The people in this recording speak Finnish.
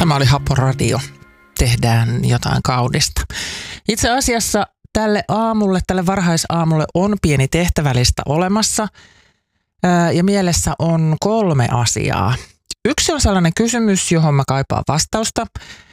Tämä oli Hapo Radio. Tehdään jotain kaunista. Itse asiassa tälle varhaisaamulle on pieni tehtävälista olemassa ja mielessä on 3 asiaa. Yksi on sellainen kysymys, johon mä kaipaan vastausta